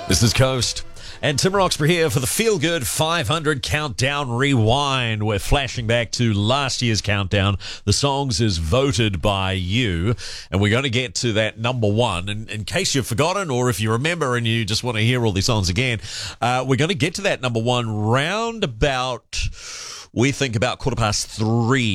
This is Coast. And Tim Roxburgh here for the Feel Good 500 Countdown Rewind. We're flashing back to last year's countdown. The songs is voted by you. And we're going to get to that number one. And in case you've forgotten, or if you remember and you just want to hear all these songs again, we're going to get to that number one round about, we think, about 3:15.